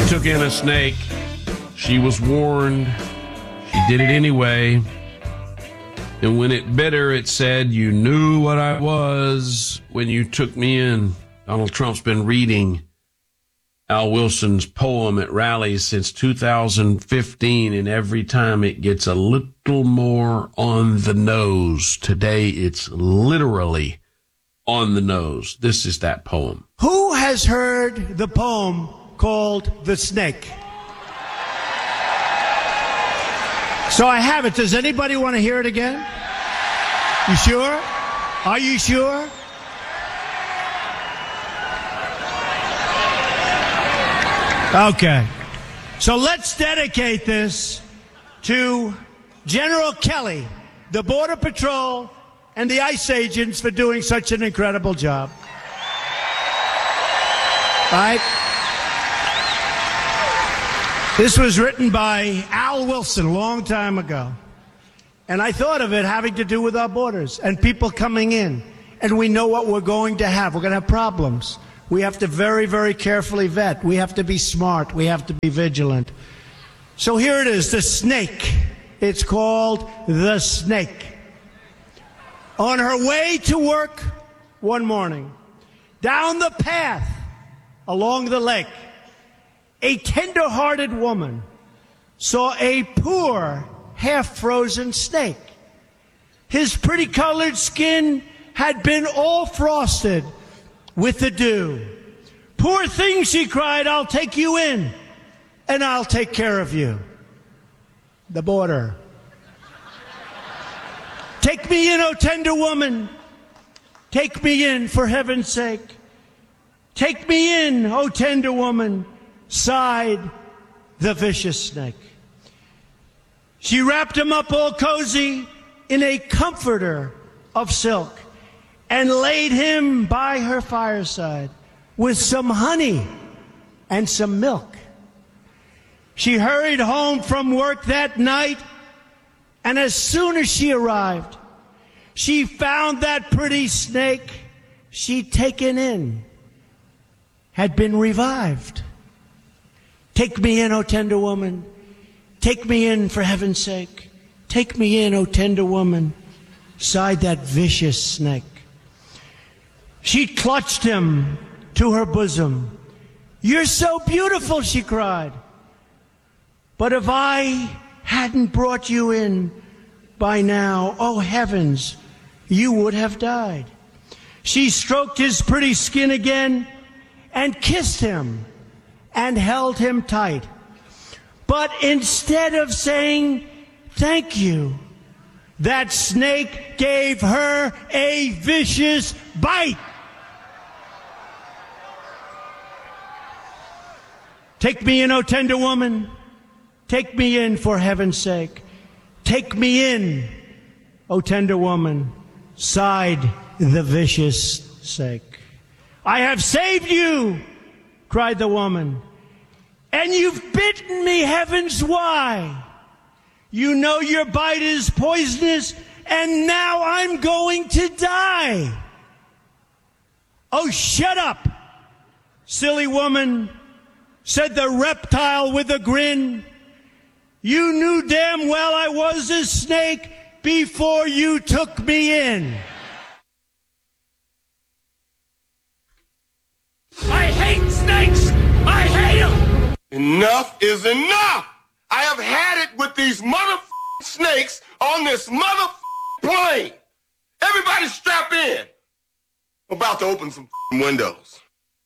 took in a snake. She was warned. She did it anyway. And when it bit her, it said, "You knew what I was when you took me in." Donald Trump's been reading Al Wilson's poem at rallies since 2015, and every time it gets a little more on the nose. Today, it's literally on the nose. This is that poem. Who has heard the poem called The Snake? So I have it. Does anybody want to hear it again? You sure? Are you sure? Okay. So let's dedicate this to General Kelly, the Border Patrol, and the ICE agents for doing such an incredible job. All right? This was written by Al Wilson a long time ago. And I thought of it having to do with our borders and people coming in. And we know what we're going to have. We're going to have problems. We have to very, very carefully vet. We have to be smart. We have to be vigilant. So here it is, the snake. It's called The Snake. On her way to work one morning, down the path along the lake, a tender-hearted woman saw a poor, half-frozen snake. His pretty-colored skin had been all frosted with the dew. "Poor thing," she cried, "I'll take you in, and I'll take care of you." The border. "Take me in, O tender woman. Take me in, for heaven's sake. Take me in, O tender woman," sighed the vicious snake. She wrapped him up all cozy in a comforter of silk and laid him by her fireside with some honey and some milk. She hurried home from work that night, and as soon as she arrived, she found that pretty snake she'd taken in had been revived. "Take me in, O tender woman. Take me in, for heaven's sake. Take me in, O tender woman," sighed that vicious snake. She clutched him to her bosom. "You're so beautiful," she cried. "But if I hadn't brought you in by now, oh heavens, you would have died." She stroked his pretty skin again and kissed him and held him tight. But instead of saying thank you, that snake gave her a vicious bite. "Take me in, O tender woman. Take me in, for heaven's sake. Take me in, O tender woman," sighed the vicious snake. "I have saved you," cried the woman, "and you've bitten me, heavens, why? You know your bite is poisonous, and now I'm going to die." "Oh, shut up, silly woman," said the reptile with a grin. "You knew damn well I was a snake before you took me in." I hate snakes! I hate them! Enough is enough! I have had it with these snakes on this plane! Everybody strap in! I'm about to open some windows.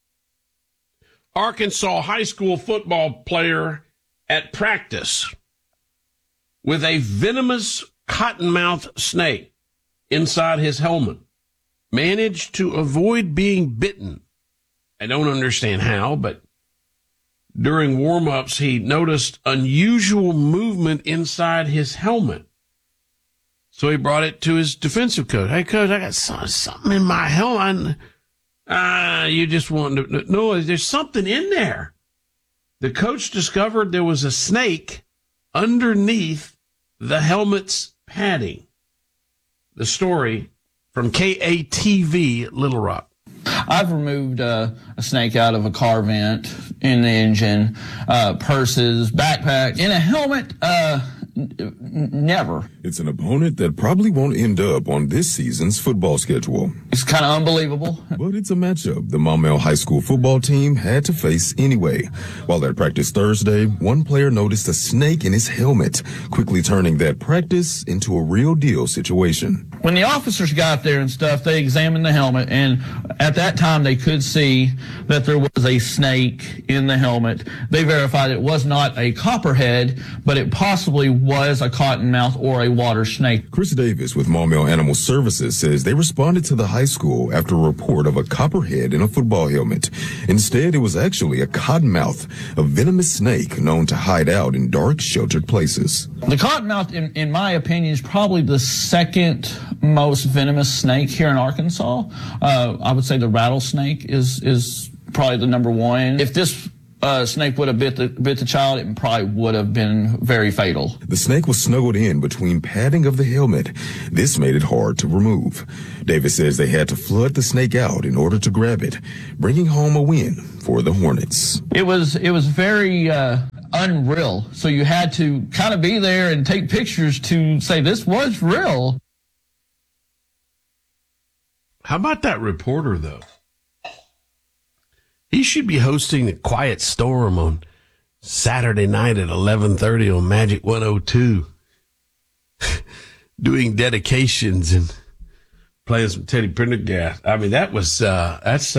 Arkansas high school football player at practice with a venomous cottonmouth snake inside his helmet managed to avoid being bitten. I don't understand how, but during warm-ups, he noticed unusual movement inside his helmet. So he brought it to his defensive coach. "Hey, coach, I got something in my helmet." You just want to... No, there's something in there. The coach discovered there was a snake underneath the helmet's padding. The story from KATV Little Rock. I've removed a snake out of a car vent in the engine, purses, backpacks. In a helmet, never. It's an opponent that probably won't end up on this season's football schedule. It's kind of unbelievable. But it's a matchup the Maumelle High School football team had to face anyway. While at practice Thursday, one player noticed a snake in his helmet, quickly turning that practice into a real deal situation. When the officers got there and stuff, they examined the helmet, and at that time they could see that there was a snake in the helmet. They verified it was not a copperhead, but it possibly was a cottonmouth or a water snake. Chris Davis with Maumelle Animal Services says they responded to the high school after a report of a copperhead in a football helmet. Instead, it was actually a cottonmouth, a venomous snake known to hide out in dark, sheltered places. The cottonmouth, in my opinion, is probably the second most venomous snake here in Arkansas. I would say the rattlesnake is probably the number one. If this snake would have bit the child, it probably would have been very fatal. The snake was snuggled in between padding of the helmet. This made it hard to remove. Davis says they had to flood the snake out in order to grab it, bringing home a win for the Hornets. It was very unreal. So you had to kind of be there and take pictures to say this was real. How about that reporter, though? He should be hosting the Quiet Storm on Saturday night at 11:30 on Magic 102, doing dedications and playing some Teddy Pendergast. I mean, that's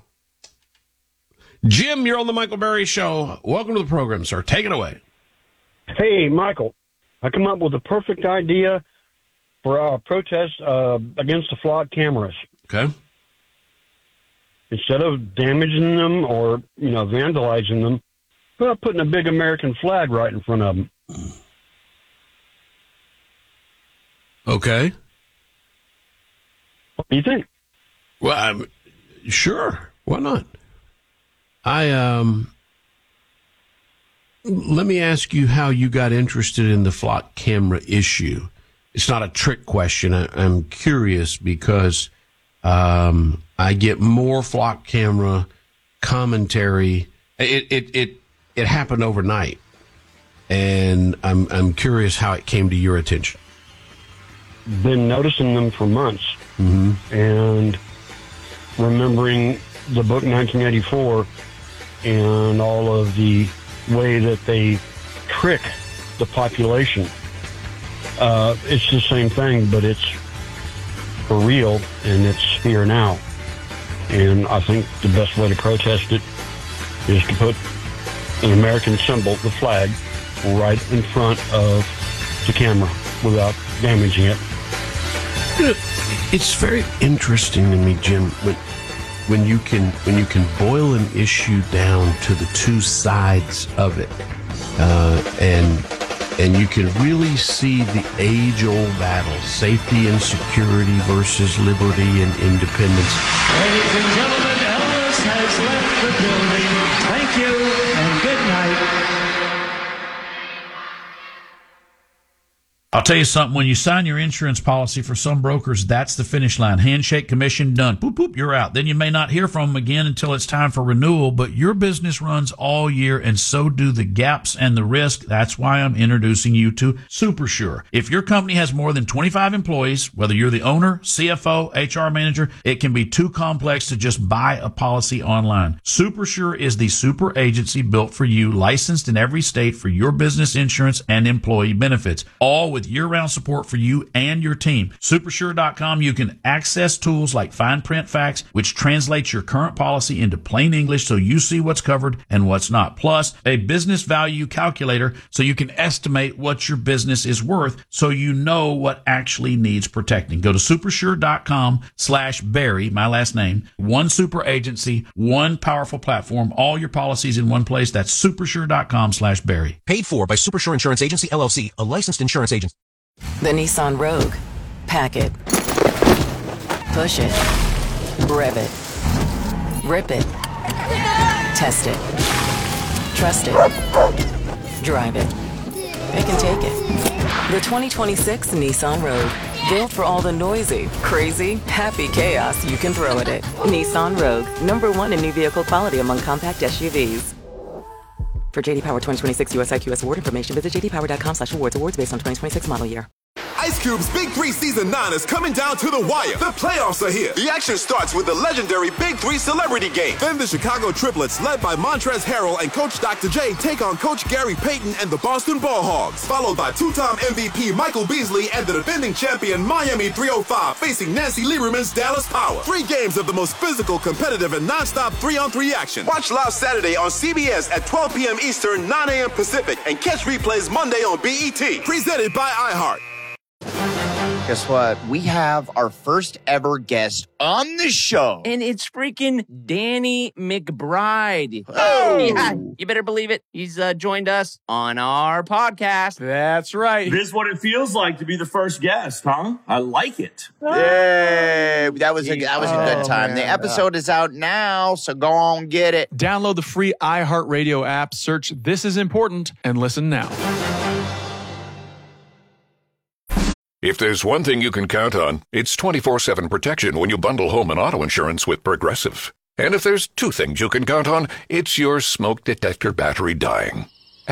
Jim, you're on the Michael Berry Show. Welcome to the program, sir. Take it away. Hey, Michael, I come up with a perfect idea for our protest against the flock cameras. Okay. Instead of damaging them or, vandalizing them, we're putting a big American flag right in front of them. Okay. What do you think? Well, sure. Why not? Let me ask you how you got interested in the flock camera issue. It's not a trick question. I'm curious because I get more flock camera commentary. It happened overnight, and I'm curious how it came to your attention. Been noticing them for months, and remembering the book 1984 and all of the way that they trick the population. It's the same thing, but it's for real, and it's here now. And I think the best way to protest it is to put an American symbol, the flag, right in front of the camera without damaging it. It's very interesting to me, Jim, when you can boil an issue down to the two sides of it, and you can really see the age-old battle, safety and security versus liberty and independence. Ladies and gentlemen, Elvis has left the building. Thank you and good night. I'll tell you something, when you sign your insurance policy for some brokers, that's the finish line. Handshake, commission, done. Boop, boop, you're out. Then you may not hear from them again until it's time for renewal, but your business runs all year, and so do the gaps and the risk. That's why I'm introducing you to SuperSure. If your company has more than 25 employees, whether you're the owner, CFO, HR manager, it can be too complex to just buy a policy online. SuperSure is the super agency built for you, licensed in every state for your business insurance and employee benefits, all with year-round support for you and your team. Supersure.com, you can access tools like fine print facts, which translates your current policy into plain English so you see what's covered and what's not. Plus, a business value calculator so you can estimate what your business is worth so you know what actually needs protecting. Go to supersure.com/Barry, my last name. One super agency, one powerful platform, all your policies in one place. That's supersure.com/Barry. Paid for by Supersure Insurance Agency, LLC, a licensed insurance agent. The Nissan Rogue. Pack it. Push it. Rev it. Rip it. Test it. Trust it. Drive it. It can take it. The 2026 Nissan Rogue. Built for all the noisy, crazy, happy chaos you can throw at it. Nissan Rogue. #1 in new vehicle quality among compact SUVs. For JD Power 2026 US IQS award information, visit jdpower.com/awards. Awards based on 2026 model year. Ice Cube's Big 3 Season 9 is coming down to the wire. The playoffs are here. The action starts with the legendary Big 3 Celebrity Game. Then the Chicago Triplets, led by Montrezl Harrell and Coach Dr. J, take on Coach Gary Payton and the Boston Ball Hogs, followed by two-time MVP Michael Beasley and the defending champion Miami 305 facing Nancy Lieberman's Dallas Power. 3 games of the most physical, competitive, and non-stop 3-on-3 action. Watch live Saturday on CBS at 12 p.m. Eastern, 9 a.m. Pacific, and catch replays Monday on BET. Presented by iHeart. Guess what? We have our first ever guest on the show. And it's freaking Danny McBride. Oh! Yeah, you better believe it. He's joined us on our podcast. That's right. This is what it feels like to be the first guest, huh? I like it. Yay! That was a good time. Man. The episode is out now, so go on get it. Download the free iHeartRadio app, search This Is Important, and listen now. If there's one thing you can count on, it's 24/7 protection when you bundle home and auto insurance with Progressive. And if there's two things you can count on, it's your smoke detector battery dying.